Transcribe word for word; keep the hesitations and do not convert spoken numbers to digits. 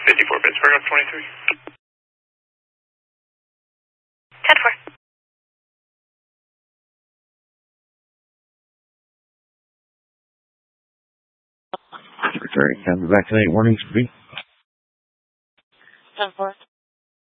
fifty-four Pittsburgh, up twenty-three. ten four. Returning, time to vaccinate warnings, B. ten four.